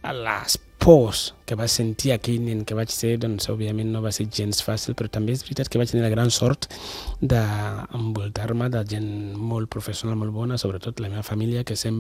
les pors que va sentir aquell nen que vaig ser, doncs òbviament no va ser gens fàcil, però també és veritat que vaig tenir la gran sort d'envoltar-me de gent molt professional, molt bona, sobretot la meva família, que sempre